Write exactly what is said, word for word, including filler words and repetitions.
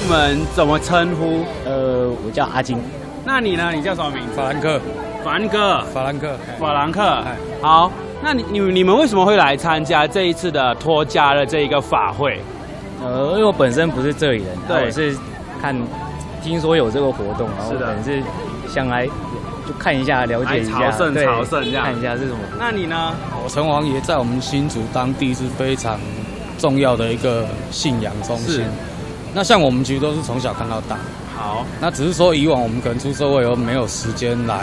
你们怎么称呼？ 呃，我叫阿金。 那你呢？你叫什么名字？ 法兰克。 法兰克。 法兰克。 法兰克。好，那你你你们为什么会来参加这一次的脱痂的这一个法会？ 呃，因为我本身不是这里人， 对， 我是看听说有这个活动，然后可能是想来就看一下，了解一下， 朝圣朝圣这样， 看一下是什么。 那你呢？ 我城隍爷在我们新竹当地是非常重要的一个信仰中心。那像我们其实都是从小看到大。 好， 那只是说以往我们可能出社会以后没有时间来